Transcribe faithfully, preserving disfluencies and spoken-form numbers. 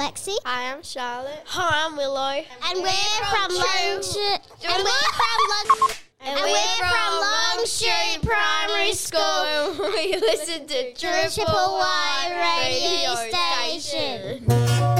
Lexi. Hi, I'm Charlotte. Hi, I'm Willow. And, and we're, we're from from Long Street. And we're from Long And, and we're from Long Street Primary School. And we listen to Triple Y Radio Station.